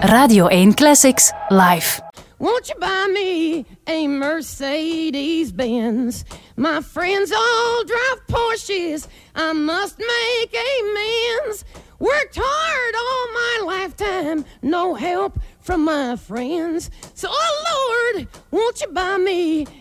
Radio 1 Classics live. Won't you buy me a Mercedes-Benz? My friends all drive Porsches. I must make amends. Worked hard all my lifetime, no help from my friends. So, oh Lord, won't you buy me